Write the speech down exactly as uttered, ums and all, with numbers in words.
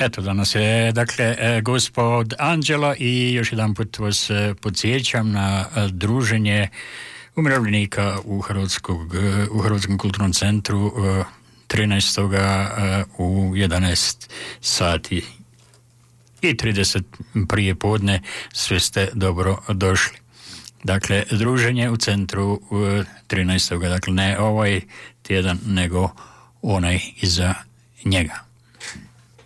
Eto, danas je, dakle, gospod Anđelo i još jedan put vas podsjećam na druženje umirovljenika u, Hrvatskog, u Hrvatskom kulturnom centru trinaestog u jedanaest sati i trideset prije podne. Sve ste dobro došli. Dakle, druženje u centru trinaestog Dakle, ne ovaj tjedan, nego onaj iza njega.